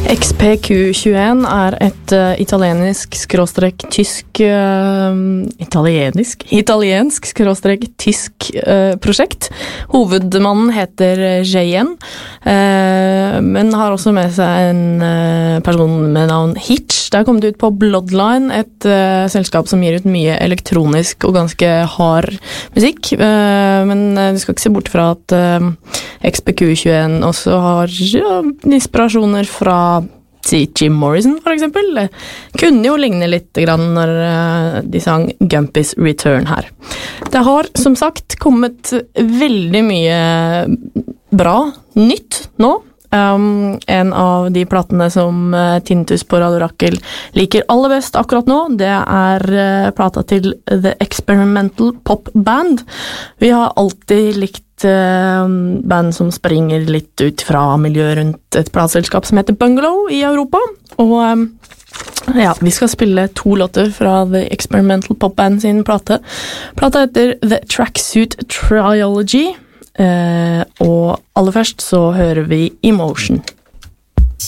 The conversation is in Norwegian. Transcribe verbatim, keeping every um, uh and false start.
X P Q tjueen er et uh, italienisk skråstrek tysk uh, italienisk italiensk skråstrek tysk uh, prosjekt. Hovedmannen heter Jeyen, uh, men har også med seg en uh, person med navn Hitch. Det er kommet ut på Bloodline, et uh, selskap som gir ut mye elektronisk og ganske hard musikk, uh, men uh, du skal ikke se bort fra at uh, X P Q tjueen også har ja, inspirasjoner fra si Jim Morrison for eksempel. Det kunne jo ligne litt grann når uh, de sang Gumpy's Return her. Det har som sagt kommet veldig mye bra nytt nå. Um, en av de platene som uh, Tinnitus på Radio Rakel liker aller best akkurat nå, det er uh, plata til The Experimental Pop Band. Vi har alltid likt uh, band som springer litt ut fra miljøet rundt et plateselskap som heter Bungalow i Europa, og um, ja, vi skal spille to låter fra The Experimental Pop Band sin plate. Plata heter The Tracksuit Trilogy. Uh, og aller først så hører vi Emotion.